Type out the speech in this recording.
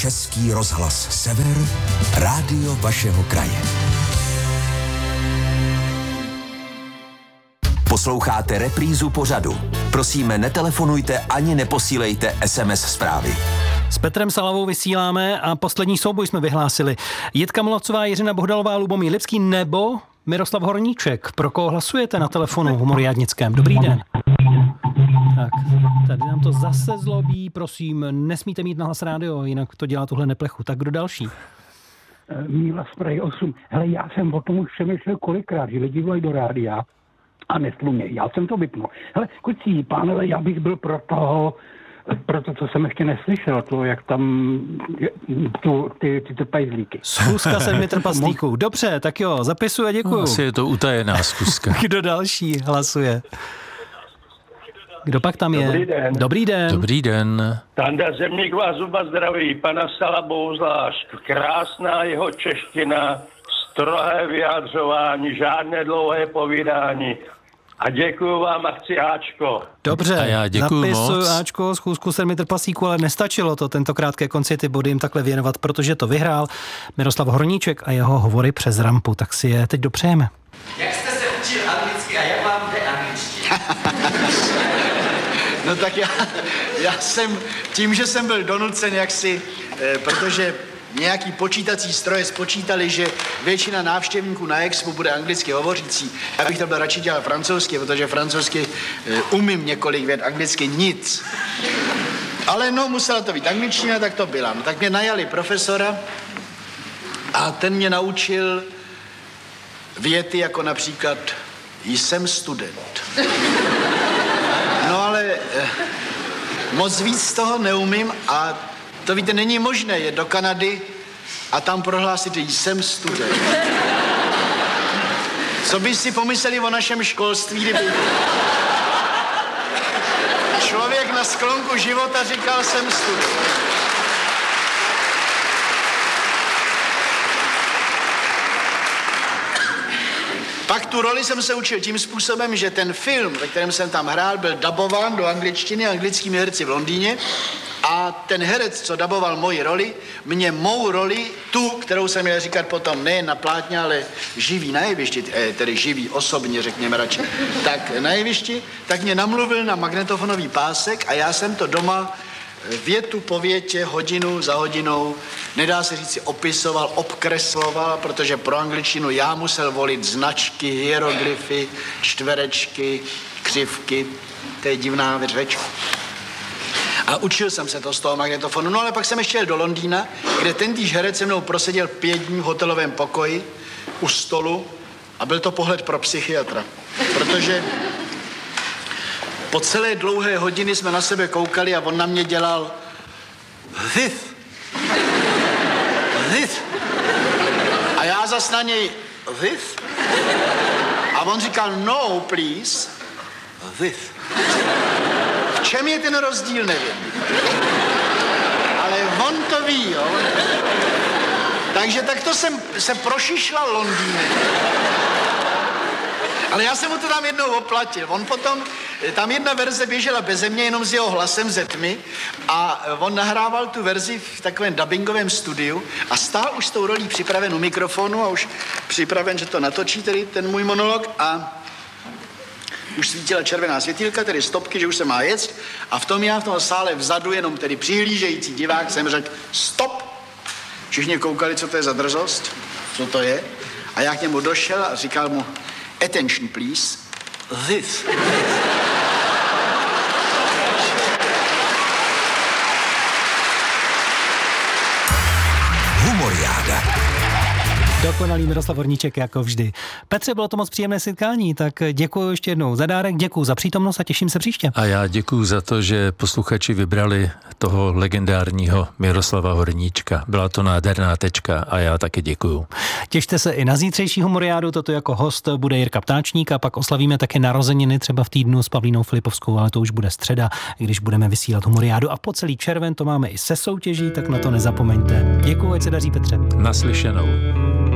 Český rozhlas Sever, rádio vašeho kraje. Posloucháte reprízu pořadu. Prosíme, netelefonujte ani neposílejte SMS zprávy. S Petrem Salavou vysíláme a poslední souboj jsme vyhlásili. Jitka Molavcová, Jiřina Bohdalová, Lubomír Lipský nebo Miroslav Horníček. Pro koho hlasujete na telefonu v Humoriádnickém? Dobrý den. Tak, tady nám to zase zlobí, prosím, nesmíte mít nahlas rádio, jinak to dělá tuhle neplechu. Tak kdo další? Míla z Prahy 8. Hele, já jsem o tom už přemýšlel kolikrát, že lidi volají do rádia a neslumějí. Já jsem to vypnul. Hele, kucí, pánové, já bych byl pro to, co jsem ještě neslyšel, to, jak tam ty trpajzlíky. Schůzka 7 trpaslíků. Dobře, tak jo, zapisuju a děkuju. Asi je to utajená schůzka. Kdo další hlasuje? Kdo pak tam je? Dobrý den. Dobrý den. Dobrý den. Tanda Zemník vás zuba zdraví, pana Salabou zvlášť. Krásná jeho čeština, strohé vyjadřování, žádné dlouhé povídání. A děkuju vám a chci Ačko. Dobře, a já děkuju zapisuju moc. Ačko, schůzku 7 trpaslíků, ale nestačilo to tentokrát ke konci ty body jim takhle věnovat, protože to vyhrál Miroslav Horníček a jeho hovory přes rampu, tak si je teď dopřejeme. Jak jste se učil anglicky a jak vám jde angličtina? No tak já jsem, tím, že jsem byl donucen jaksi, protože nějaký počítací stroje spočítali, že většina návštěvníků na Expo bude anglicky hovořící. Já bych to byl radši dělal francouzsky, protože francouzsky umím několik vět, anglicky nic. Ale no, musela to být angličtina, tak to byla. No tak mě najali profesora a ten mě naučil věty jako například jsem student. No ale moc víc toho neumím a to víte, není možné jet do Kanady a tam prohlásit, že jsem student. Co by si pomysleli o našem školství, kdyby člověk na sklonku života říkal, jsem student. Pak tu roli jsem se učil tím způsobem, že ten film, ve kterém jsem tam hrál, byl dabován do angličtiny anglickými herci v Londýně a ten herec, co daboval moji roli, mě mou roli, tu, kterou jsem měl říkat potom nejen na plátně, ale živý na jevišti, tedy živý osobně, řekněme radši, tak na jevišti, tak mě namluvil na magnetofonový pásek a já jsem to doma větu po větě, hodinu za hodinou, nedá se říct, opisoval, obkresloval, protože pro angličtinu já musel volit značky, hieroglyfy, čtverečky, křivky, to je divná řeč. A učil jsem se to z toho magnetofonu. No ale pak jsem ještě jel do Londýna, kde tentýž herec se mnou proseděl 5 dní v hotelovém pokoji u stolu a byl to pohled pro psychiatra, protože po celé dlouhé hodiny jsme na sebe koukali a on na mě dělal this. A já zas na něj this. A on říkal no, please, this. V čem je ten rozdíl, nevím. Ale on to ví, jo. Takže takto jsem se prošišlal Londýnem. Ale já jsem mu to tam jednou oplatil. On potom, tam jedna verze běžela beze mě, jenom s jeho hlasem ze tmy a on nahrával tu verzi v takovém dabingovém studiu a stál už s tou rolí připraven u mikrofonu a už připraven, že to natočí, tedy ten můj monolog a už svítila červená světýlka, tedy stopky, že už se má jet a v tom sále vzadu, jenom tedy přihlížející divák, jsem řekl stop. Všichni koukali, co to je za drzost, co to je a já k němu došel a říkal mu attention, please. This. Humoriáda. Dokonalý Miroslav Horníček jako vždy. Petře, bylo to moc příjemné setkání, tak děkuji ještě jednou za dárek, děkuji za přítomnost a těším se příště. A já děkuji za to, že posluchači vybrali toho legendárního Miroslava Horníčka. Byla to nádherná tečka a já taky děkuju. Těšte se i na zítřejší Humoriádu, toto jako host bude Jirka Ptáčník a pak oslavíme také narozeniny třeba v týdnu s Pavlínou Filipovskou, ale to už bude středa, když budeme vysílat Humoriádu a po celý červen to máme i se soutěží, tak na to nezapomeňte. Děkuji, ať se daří, Petře. Naslyšenou.